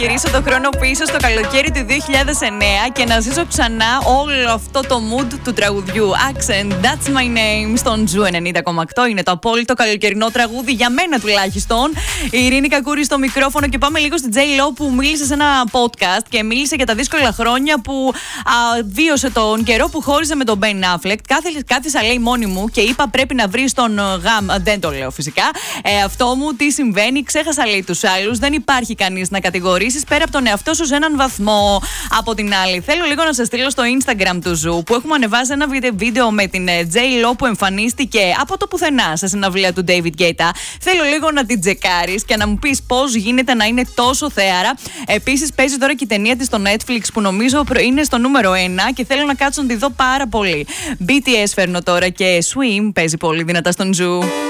Γυρίσω το χρόνο πίσω στο καλοκαίρι του 2009 και να ζήσω ξανά όλο αυτό το mood του τραγουδιού. Accent, That's My Name, στον Ζου 90,8. Είναι το απόλυτο καλοκαιρινό τραγούδι για μένα τουλάχιστον. Η Ειρήνη Κακούρη στο μικρόφωνο και πάμε λίγο στην J.Lo που μίλησε σε ένα podcast και μίλησε για τα δύσκολα χρόνια που βίωσε τον καιρό που χώριζε με τον Ben Affleck. Κάθισα λέει μόνη μου και είπα πρέπει να βρει τον γάμ. Δεν το λέω φυσικά. Αυτό μου τι συμβαίνει, ξέχασα λέει τους άλλους. Δεν υπάρχει κανείς να κατηγορήσεις πέρα από τον εαυτό σου σε έναν βαθμό. Από την άλλη, θέλω λίγο να σας στείλω στο Instagram του Ζου που έχουμε ανεβάσει ένα βίντεο με την J.Lo που εμφανίστηκε από το πουθενά σε συναυλία του David Guetta. Θέλω λίγο να την τσεκάρεις και να μου πεις πώς γίνεται να είναι τόσο θέαρα. Επίσης, παίζει τώρα και η ταινία της στο Netflix που νομίζω είναι στο νούμερο 1 και θέλω να κάτσω να τη δω πάρα πολύ. BTS φέρνω τώρα και Swim παίζει πολύ δυνατά στον Ζου.